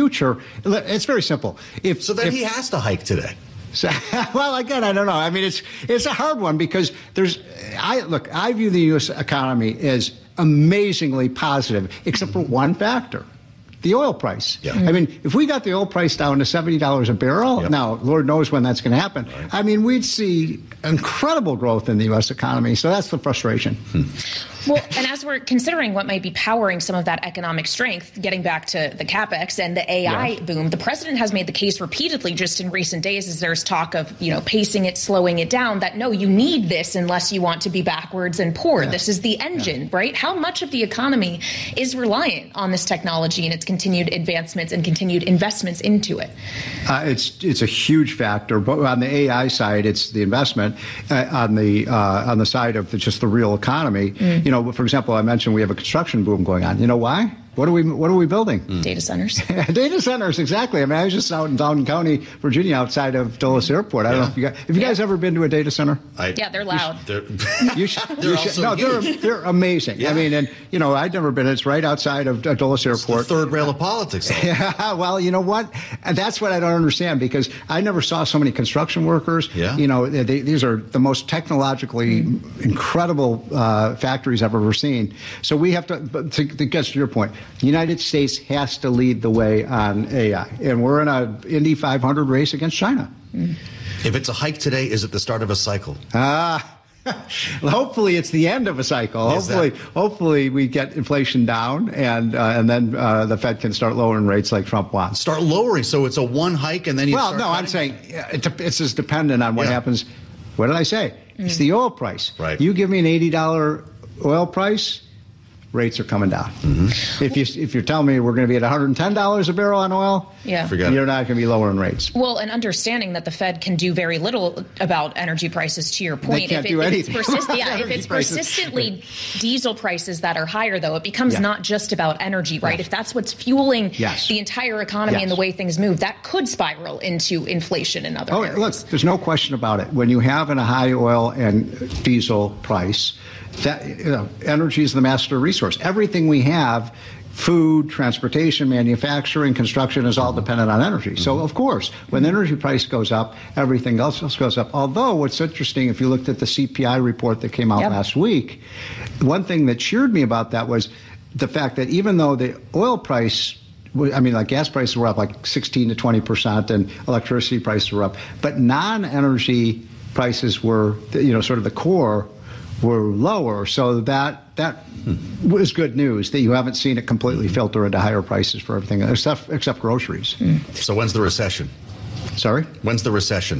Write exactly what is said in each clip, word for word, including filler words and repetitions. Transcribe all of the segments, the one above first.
future, it's very simple. If so, then if, he has to hike today. So, well, again, I don't know. I mean, it's it's a hard one because there's. I look. I view the U S economy as amazingly positive, except for one factor. The oil price. Yeah. I mean, if we got the oil price down to seventy dollars a barrel, yep. now, Lord knows when that's going to happen. Right. I mean, we'd see incredible growth in the U S economy. So that's the frustration. Hmm. Well, and as we're considering what might be powering some of that economic strength, getting back to the CapEx and the A I yes. boom, the president has made the case repeatedly just in recent days as there's talk of, you know, pacing it, slowing it down, that no, you need this unless you want to be backwards and poor. Yeah. This is the engine, yeah. right? How much of the economy is reliant on this technology and its continued advancements and continued investments into it? Uh, it's it's a huge factor. But on the A I side, it's the investment. Uh, on the uh, on the side of the, just the real economy, mm. you know, for example, I mentioned we have a construction boom going on. You know why? What are we What are we building? Mm. Data centers. Data centers, exactly. I mean, I was just out in Downton County, Virginia, outside of Dulles Airport. I don't yeah. know if you guys have you guys yeah. ever been to a data center? I, yeah, they're loud. They're, you should, they're you should, also no, they're huge. they're amazing. Yeah. I mean, and you know, I'd never been. It's right outside of Dulles Airport. It's the third rail of politics. Yeah. Well, you know what? And that's what I don't understand because I never saw so many construction workers. Yeah. You know, they, these are the most technologically mm. incredible uh, factories I've ever seen. So we have to. To, to get to your point, the United States has to lead the way on A I, and we're in a Indy five hundred race against China. If it's a hike today, is it the start of a cycle? Ah. Well, hopefully it's the end of a cycle. Is hopefully, that? hopefully we get inflation down, and uh, and then uh, the Fed can start lowering rates like Trump wants. Start lowering, so it's a one hike, and then you. Well, start no, cutting? I'm saying it, it's just dependent on what yeah. happens. What did I say? Mm. It's the oil price. Right. You give me an eighty dollar oil price, rates are coming down. Mm-hmm. If you if you're telling me we're going to be at one hundred ten dollars a barrel on oil, yeah. Forget you're it. not going to be lowering rates. Well, and understanding that the Fed can do very little about energy prices, to your point. They can't if, it, do if anything it's, persist- about yeah, if energy it's prices. persistently diesel prices that are higher, though, it becomes yeah. not just about energy, right? Yes. If that's what's fueling yes. the entire economy yes. and the way things move, that could spiral into inflation in other oh, areas. Look, there's no question about it. When you have a high oil and diesel price, that you know, energy is the master resource. Everything we have, food, transportation, manufacturing, construction, is all dependent on energy. Mm-hmm. So, of course, when the energy price goes up, everything else goes up. Although, what's interesting, if you looked at the C P I report that came out yep. last week, one thing that cheered me about that was the fact that even though the oil price, I mean, like gas prices were up like sixteen to twenty percent and electricity prices were up, but non-energy prices were, you know, sort of the core were lower, so that that hmm. was good news that you haven't seen it completely filter into higher prices for everything except except groceries. Hmm. So when's the recession? Sorry? When's the recession?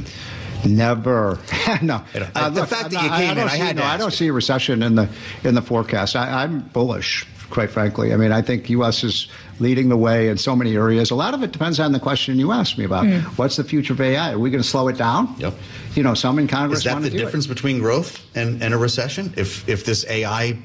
Never. No. Uh, the look, fact I'm that not, you came I, I in, I see, had no, to I don't it. see a recession in the in the forecast. I, I'm bullish, quite frankly. I mean, I think U S is leading the way in so many areas. A lot of it depends on the question you asked me about. Mm. What's the future of A I? Are we going to slow it down? Yep. You know, some in Congress Is that want the to do difference it. between growth and, and a recession? If if this A I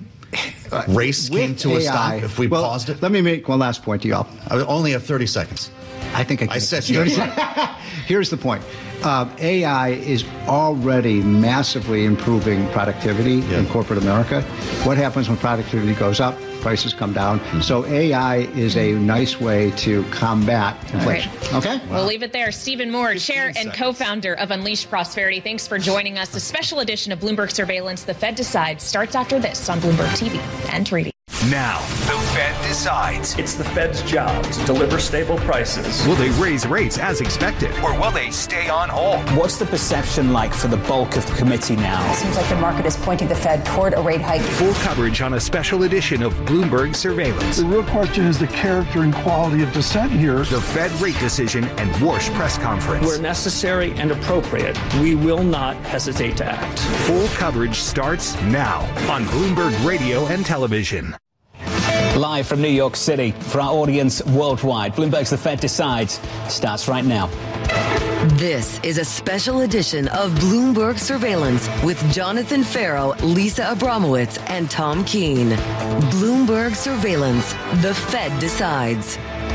race With came to A I, a stop, if we well, paused it? Let me make one last point to y'all. I only have thirty seconds. I think I can. I said you. Here's the point. Uh, A I is already massively improving productivity yeah. in corporate America. What happens when productivity goes up? Prices come down. Mm-hmm. So A I is a nice way to combat inflation. Right. Okay? Wow. We'll leave it there. Stephen Moore, chair and seconds. co-founder of Unleash Prosperity. Thanks for joining us. A special edition of Bloomberg Surveillance, The Fed Decides, starts after this on Bloomberg T V and radio. Now, the Fed decides. It's the Fed's job to deliver stable prices. Will they raise rates as expected, or will they stay on hold? What's the perception like for the bulk of the committee now? It seems like the market is pointing the Fed toward a rate hike. Full coverage on a special edition of Bloomberg Surveillance. The real question is the character and quality of dissent here. The Fed rate decision and Warsh press conference. Where necessary and appropriate, we will not hesitate to act. Full coverage starts now on Bloomberg Radio and Television. Live from New York City for our audience worldwide, Bloomberg's The Fed Decides starts right now. This is a special edition of Bloomberg Surveillance with Jonathan Farrow, Lisa Abramowitz, and Tom Keene. Bloomberg Surveillance, The Fed Decides.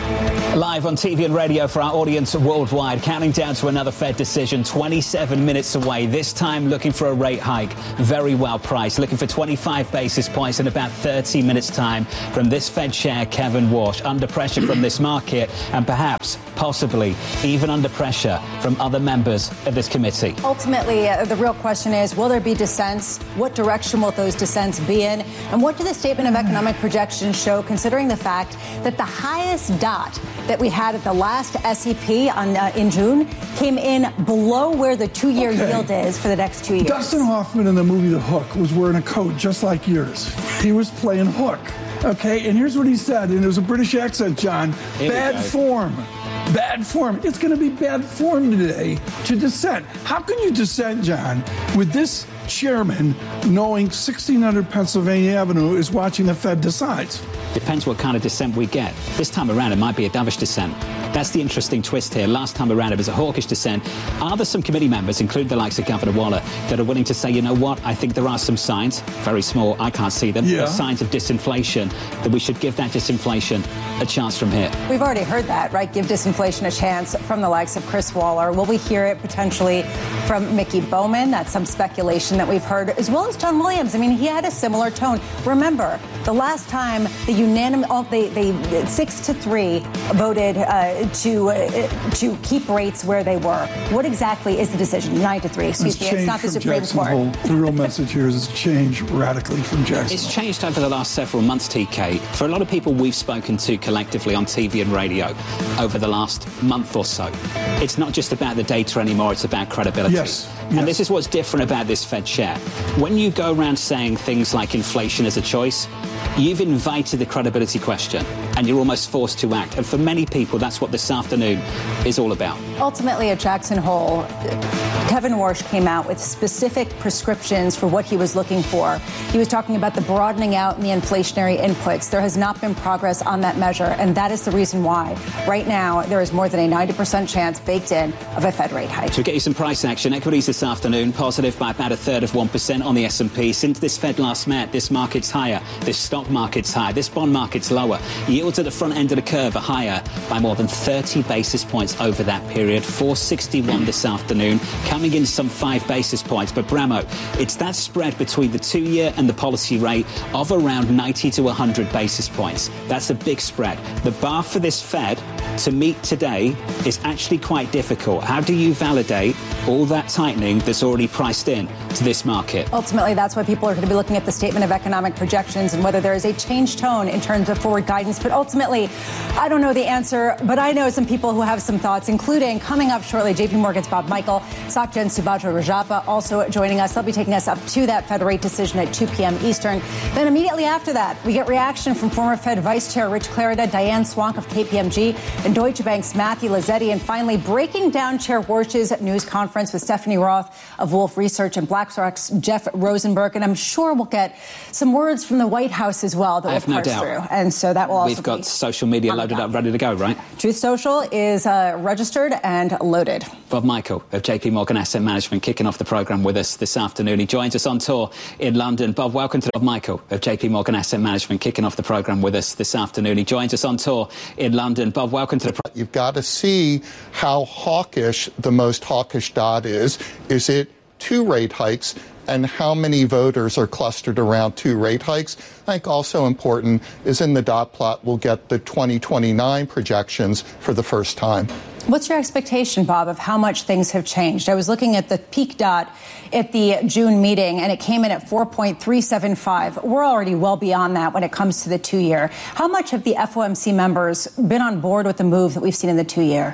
Live on T V and radio for our audience worldwide, counting down to another Fed decision, twenty-seven minutes away, this time looking for a rate hike, very well priced, looking for twenty-five basis points in about thirty minutes time from this Fed chair, Kevin Warsh, under pressure from this market and perhaps, possibly, even under pressure from other members of this committee. Ultimately, uh, the real question is, will there be dissents? What direction will those dissents be in? And what do the statement of economic projections show, considering the fact that the highest dot that we had at the last S E P on, uh, in June came in below where the two-year okay. yield is for the next two years? Dustin Hoffman in the movie The Hook was wearing a coat just like yours. He was playing Hook. Okay, and here's what he said, and it was a British accent, John. Here bad form. Bad form. It's going to be bad form today to dissent. How can you dissent, John, with this chairman knowing sixteen hundred Pennsylvania Avenue is watching the Fed decides? Depends what kind of dissent we get. This time around, it might be a dovish dissent. That's the interesting twist here. Last time around, it was a hawkish dissent. Are there some committee members, including the likes of Governor Waller, that are willing to say, you know what, I think there are some signs, very small, I can't see them, yeah. but signs of disinflation, that we should give that disinflation a chance from here? We've already heard that, right? Give disinflation a chance from the likes of Chris Waller. Will we hear it potentially from Mickey Bowman? That's some speculation that we've heard, as well as John Williams. I mean, he had a similar tone. Remember, the last time the unanimous, oh, they, they six to three voted uh, to uh, to keep rates where they were. What exactly is the decision? Nine to three. Excuse it's me. It's not the Supreme Court. The real message here is it's changed radically from Jackson. It's changed over the last several months, T K. For a lot of people we've spoken to collectively on T V and radio over the last month or so, it's not just about the data anymore. It's about credibility. Yes. And yes. this is what's different about this Fed chair. When you go around saying things like inflation is a choice, you've invited the credibility question, and you're almost forced to act. And for many people, that's what this afternoon is all about. Ultimately, at Jackson Hole, Kevin Warsh came out with specific prescriptions for what he was looking for. He was talking about the broadening out in the inflationary inputs. There has not been progress on that measure, and that is the reason why. Right now, there is more than a ninety percent chance baked in of a Fed rate hike. So we get you some price action. Equities this afternoon, positive by about a third of one percent on the S and P. Since this Fed last met, this market's higher, this stock market's higher, this bond market's lower. Yields at the front end of the curve are higher by more than thirty basis points over that period. four sixty-one this afternoon, coming in some five basis points. But Bramo, it's that spread between the two-year and the policy rate of around ninety to one hundred basis points. That's a big spread. The bar for this Fed to meet today is actually quite difficult. How do you validate all that tightening that's already priced in to this market? Ultimately, that's why people are going to be looking at the statement of economic projections and whether there is a changed tone in terms of forward guidance. But ultimately, I don't know the answer, but I know some people who have some thoughts, including coming up shortly, J P Morgan's Bob Michael, Satya and Subhadra Rajappa also joining us. They'll be taking us up to that Fed rate decision at two p.m. Eastern. Then immediately after that, we get reaction from former Fed Vice Chair Rich Clarida, Diane Swank of K P M G, and Deutsche Bank's Matthew Lazzetti. And finally, breaking down Chair Warsh's news conference with Stephanie Roth of Wolfe Research and BlackRock's Jeff Rosenberg. And I'm sure we'll get some words from the White House as well that I we'll have no parse doubt. through. And so that will also We've got be social media loaded up, ready to go, right? Truth Social is uh, registered and loaded. Bob Michael of J P Morgan Asset Management kicking off the programme with us this afternoon. He joins us on tour in London. Bob, welcome to Bob Michael of J P Morgan Asset Management kicking off the programme with us this afternoon. He joins us on tour in London. Bob, welcome to the programme. You've got to see how hawkish the most hawkish dot is. Is it two rate hikes? And how many voters are clustered around two rate hikes? I think also important is in the dot plot, we'll get the twenty twenty-nine projections for the first time. What's your expectation, Bob, of how much things have changed? I was looking at the peak dot at the June meeting, and it came in at four point three seven five. We're already well beyond that when it comes to the two-year. How much have the F O M C members been on board with the move that we've seen in the two-year?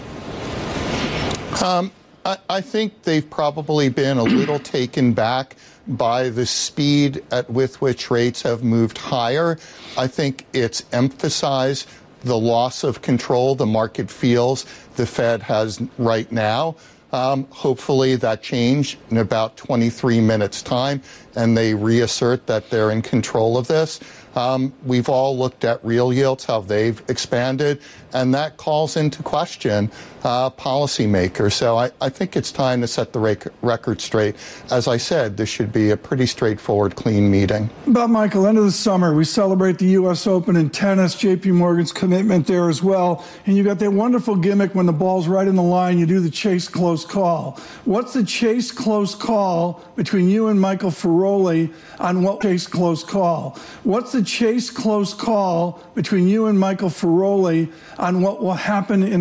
Um, I, I think they've probably been a little taken back by the speed at with which rates have moved higher. I think it's emphasized the loss of control the market feels the Fed has right now. Um, hopefully that change in about twenty-three minutes time and they reassert that they're in control of this. Um, we've all looked at real yields, how they've expanded. and that calls into question uh, policymakers. So I, I think it's time to set the rec- record straight. As I said, this should be a pretty straightforward, clean meeting. But, Michael, end of the summer, we celebrate the U S Open in tennis, J P Morgan's commitment there as well. And you got that wonderful gimmick when the ball's right in the line, you do the chase close call. What's the chase close call between you and Michael Ferroli on what chase close call? What's the chase close call between you and Michael Ferroli on what will happen in